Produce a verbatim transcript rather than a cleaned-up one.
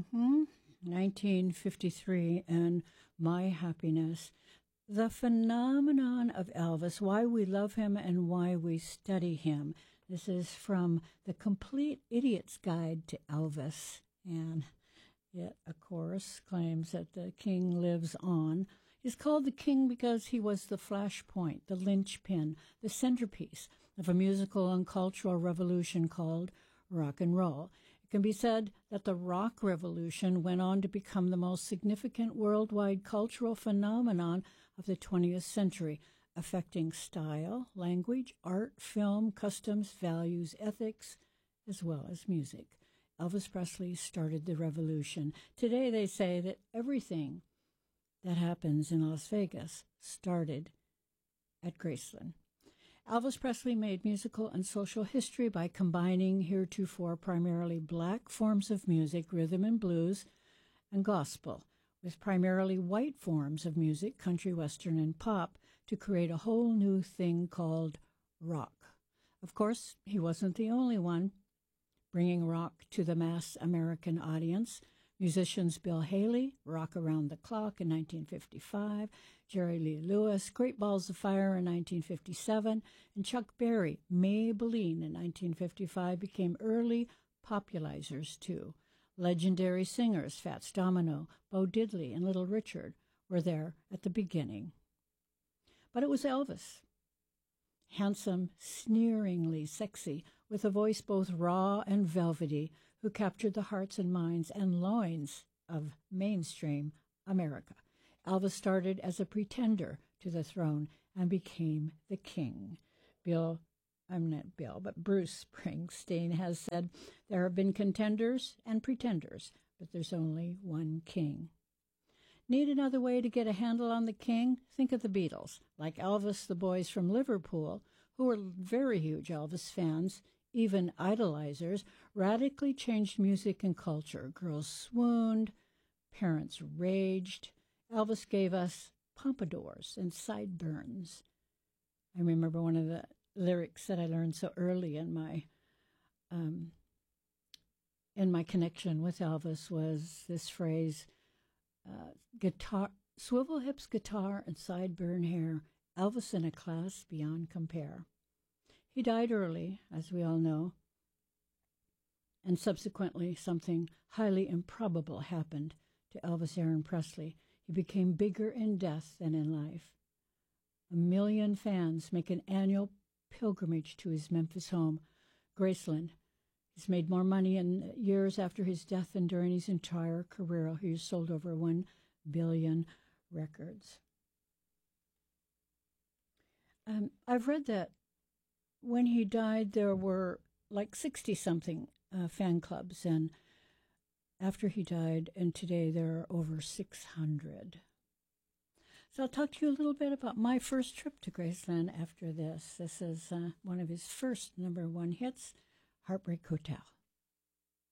Mm-hmm. nineteen fifty-three and My Happiness. The phenomenon of Elvis, why we love him and why we study him. This is from The Complete Idiot's Guide to Elvis. And it, of course, claims that the king lives on. He's called the king because he was the flashpoint, the linchpin, the centerpiece of a musical and cultural revolution called rock and roll. It can be said that the rock revolution went on to become the most significant worldwide cultural phenomenon of the twentieth century, affecting style, language, art, film, customs, values, ethics, as well as music. Elvis Presley started the revolution. Today they say that everything that happens in Las Vegas started at Graceland. Elvis Presley made musical and social history by combining heretofore primarily black forms of music, rhythm and blues, and gospel, with primarily white forms of music, country, western, and pop, to create a whole new thing called rock. Of course, he wasn't the only one bringing rock to the mass American audience. Musicians Bill Haley, Rock Around the Clock in nineteen fifty-five, Jerry Lee Lewis, Great Balls of Fire in nineteen fifty-seven, and Chuck Berry, Maybelline in nineteen fifty-five became early popularizers too. Legendary singers Fats Domino, Bo Diddley, and Little Richard were there at the beginning. But it was Elvis. Handsome, sneeringly sexy, with a voice both raw and velvety, who captured the hearts and minds and loins of mainstream America. Elvis started as a pretender to the throne and became the king. Bill, I'm not Bill, but Bruce Springsteen has said, there have been contenders and pretenders, but there's only one king. Need another way to get a handle on the king? Think of the Beatles. Like Elvis, the boys from Liverpool, who were very huge Elvis fans, even idolizers, radically changed music and culture. Girls swooned, parents raged. Elvis gave us pompadours and sideburns. I remember one of the lyrics that I learned so early in my um, in my connection with Elvis was this phrase, uh, guitar, swivel hips, guitar, and sideburn hair, Elvis in a class beyond compare. He died early, as we all know, and subsequently something highly improbable happened to Elvis Aaron Presley. He became bigger in death than in life. A million fans make an annual pilgrimage to his Memphis home, Graceland. He's made more money in years after his death than during his entire career. He's sold over one billion records. Um, I've read that when he died, there were like sixty-something uh, fan clubs, and after he died, and today there are over six hundred. So I'll talk to you a little bit about my first trip to Graceland after this. This is uh, one of his first number one hits, Heartbreak Hotel.